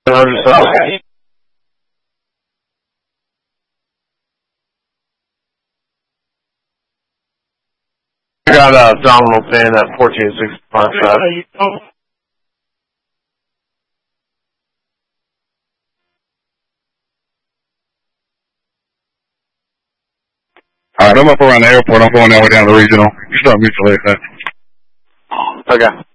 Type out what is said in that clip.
Okay. I got a abdominal pain at 1465. Alright, I'm up around the airport. I'm going that way down to the regional. Start mutual aid. Okay.